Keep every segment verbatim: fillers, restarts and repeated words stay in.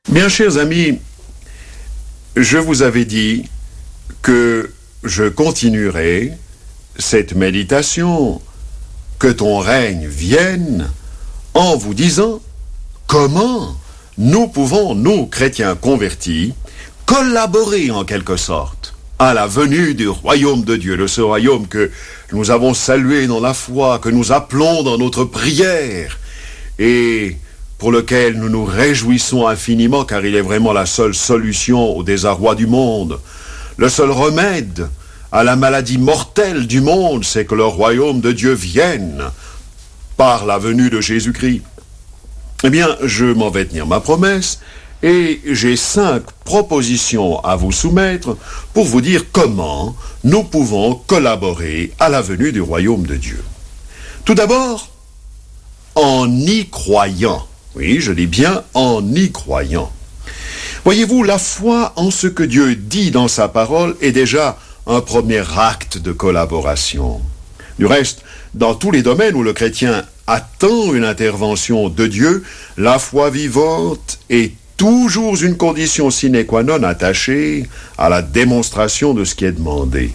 Bien, chers amis, je vous avais dit que je continuerai cette méditation, que ton règne vienne, en vous disant comment nous pouvons, nous, chrétiens convertis, collaborer en quelque sorte à la venue du royaume de Dieu, de ce royaume que nous avons salué dans la foi, que nous appelons dans notre prière, et pour lequel nous nous réjouissons infiniment, car il est vraiment la seule solution au désarroi du monde. Le seul remède à la maladie mortelle du monde, c'est que le royaume de Dieu vienne par la venue de Jésus-Christ. Eh bien, je m'en vais tenir ma promesse, et j'ai cinq propositions à vous soumettre pour vous dire comment nous pouvons collaborer à la venue du royaume de Dieu. Tout d'abord, en y croyant. Oui, je dis bien en y croyant. Voyez-vous, la foi en ce que Dieu dit dans sa parole est déjà un premier acte de collaboration. Du reste, dans tous les domaines où le chrétien attend une intervention de Dieu, la foi vivante est toujours une condition sine qua non attachée à la démonstration de ce qui est demandé.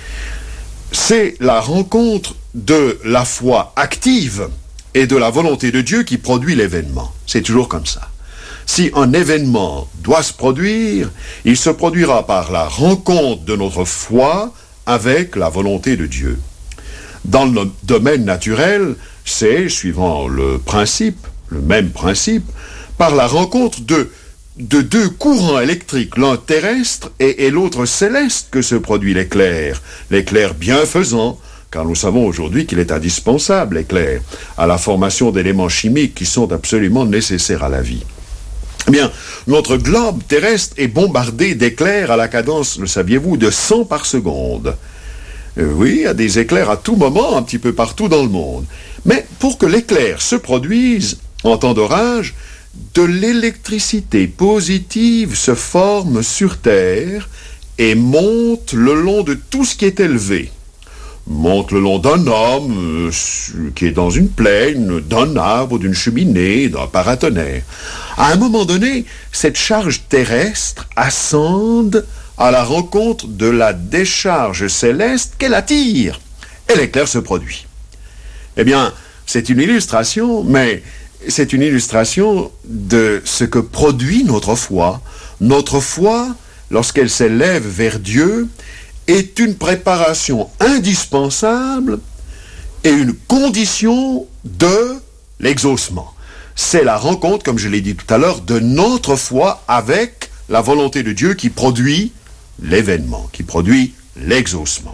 C'est la rencontre de la foi active et de la volonté de Dieu qui produit l'événement. C'est toujours comme ça. Si un événement doit se produire, il se produira par la rencontre de notre foi avec la volonté de Dieu. Dans le domaine naturel, c'est, suivant le principe, le même principe, par la rencontre de, de deux courants électriques, l'un terrestre et, et l'autre céleste, que se produit l'éclair. L'éclair bienfaisant, car nous savons aujourd'hui qu'il est indispensable, l'éclair, à la formation d'éléments chimiques qui sont absolument nécessaires à la vie. Eh bien, notre globe terrestre est bombardé d'éclairs à la cadence, le saviez-vous, de cent par seconde. Euh, oui, il y a des éclairs à tout moment, un petit peu partout dans le monde. Mais pour que l'éclair se produise en temps d'orage, de l'électricité positive se forme sur Terre et monte le long de tout ce qui est élevé. Monte le long d'un homme euh, qui est dans une plaine, d'un arbre, d'une cheminée, d'un paratonnerre. À un moment donné, cette charge terrestre ascende à la rencontre de la décharge céleste qu'elle attire, et l'éclair se produit. Eh bien, c'est une illustration, mais c'est une illustration de ce que produit notre foi. Notre foi, lorsqu'elle s'élève vers Dieu, est une préparation indispensable et une condition de l'exaucement. C'est la rencontre, comme je l'ai dit tout à l'heure, de notre foi avec la volonté de Dieu qui produit l'événement, qui produit l'exaucement.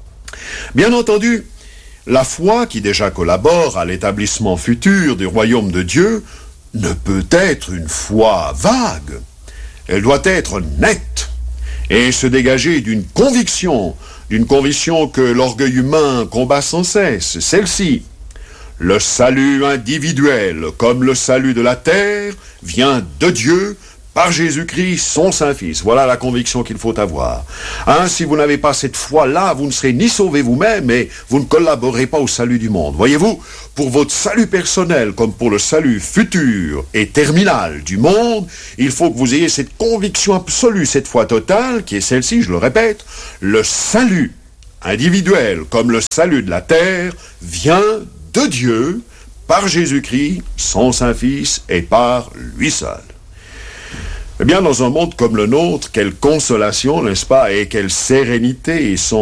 Bien entendu, la foi qui déjà collabore à l'établissement futur du royaume de Dieu ne peut être une foi vague. Elle doit être nette et se dégager d'une conviction, d'une conviction que l'orgueil humain combat sans cesse, celle-ci. Le salut individuel, comme le salut de la terre, vient de Dieu par Jésus-Christ, son Saint-Fils. Voilà la conviction qu'il faut avoir. Hein, si vous n'avez pas cette foi-là, vous ne serez ni sauvés vous-même et vous ne collaborez pas au salut du monde. Voyez-vous, pour votre salut personnel comme pour le salut futur et terminal du monde, il faut que vous ayez cette conviction absolue, cette foi totale, qui est celle-ci, je le répète, le salut individuel comme le salut de la terre vient de Dieu par Jésus-Christ, son Saint-Fils et par lui seul. Eh bien, dans un monde comme le nôtre, quelle consolation, n'est-ce pas, et quelle sérénité sont